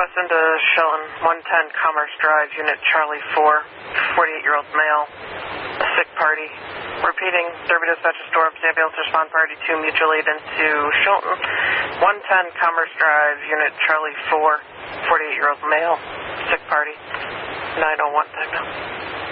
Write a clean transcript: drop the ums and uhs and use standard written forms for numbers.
Weston to Shelton, 110 Commerce Drive, Unit Charlie 4, 48-year-old male, sick party. Repeating, Derby Dispatch Storm, ambulance respond party 2, mutual aid into Shelton, 110 Commerce Drive, Unit Charlie 4, 48-year-old male, sick party, 901 time now.